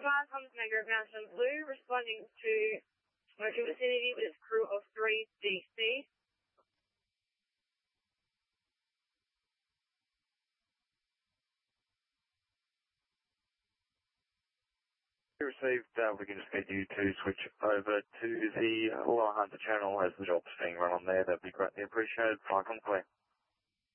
Class Comes Mega Mountain Blue responding to smoking vicinity with its crew of 3 DC. Received, we can just get you to switch over to the Law Hunter channel as the job's being run on there. That'd be greatly appreciated. Fly clear.